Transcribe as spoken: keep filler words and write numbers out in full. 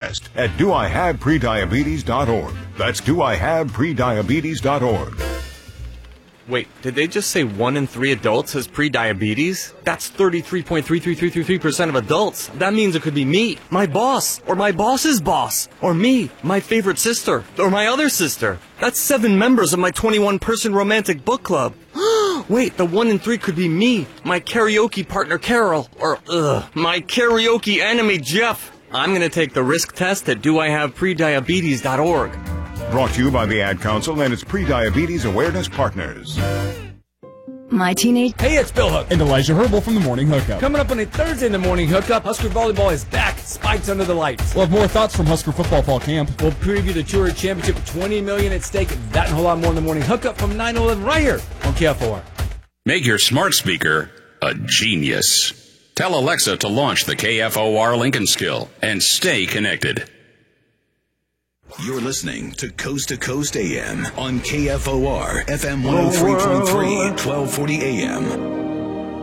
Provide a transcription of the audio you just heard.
test at do I have prediabetes dot org. That's do I have prediabetes dot org. Wait, did they just say one in three adults has prediabetes? That's thirty-three point three three three three three percent of adults. That means it could be me, my boss, or my boss's boss, or me, my favorite sister, or my other sister. That's seven members of my twenty-one person romantic book club. Wait, the one in three could be me, my karaoke partner Carol, or ugh, my karaoke enemy Jeff. I'm gonna take the risk test at do I have prediabetes dot org. Brought to you by the Ad Council and its Prediabetes Awareness Partners. My teenage... Hey, it's Bill Hook. And Elijah Herbal from the Morning Hookup. Coming up on a Thursday in the Morning Hookup, Husker Volleyball is back. Spikes under the lights. We'll have more thoughts from Husker Football Fall Camp. We'll preview the Tour Championship with twenty million dollars at stake. That and a whole lot more in the Morning Hookup from nine to eleven right here on K F O R. Make your smart speaker a genius. Tell Alexa to launch the K F O R Lincoln Skill and stay connected. You're listening to Coast to Coast A M on K F O R, F M one oh three point three, twelve forty A M.